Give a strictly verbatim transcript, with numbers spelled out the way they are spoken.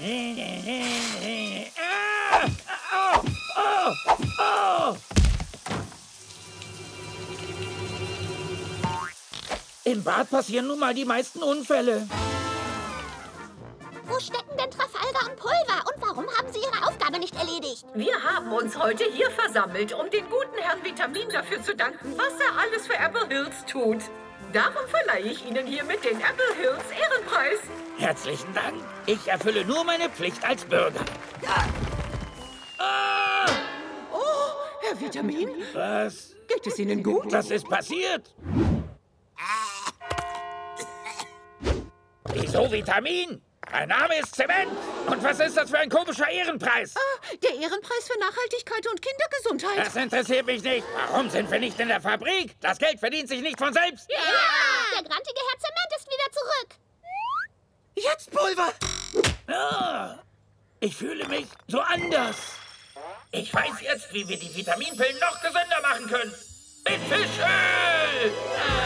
Ah! Oh! Oh! Oh! Im Bad passieren nun mal die meisten Unfälle. Wo stecken denn Trafalgar und Pulver? Und warum haben Sie Ihre Aufgabe nicht erledigt? Wir haben uns heute hier versammelt, um den guten Herrn Vitamin dafür zu danken, was er alles für Apple Hills tut. Darum verleihe ich Ihnen hiermit den Apple Hills Ehrenpreis. Herzlichen Dank. Ich erfülle nur meine Pflicht als Bürger. Ah! Oh, Herr Vitamin, Was? geht es Ihnen gut? Was ist passiert? Wieso Vitamin? Mein Name ist Zement. Und was ist das für ein komischer Ehrenpreis? Ah, der Ehrenpreis für Nachhaltigkeit und Kindergesundheit. Das interessiert mich nicht. Warum sind wir nicht in der Fabrik? Das Geld verdient sich nicht von selbst. Ja! Der grantige Herr Zement ist wieder zurück. Jetzt Pulver! Ah, ich fühle mich so anders. Ich weiß jetzt, wie wir die Vitaminpillen noch gesünder machen können. Mit Fischöl! Ah.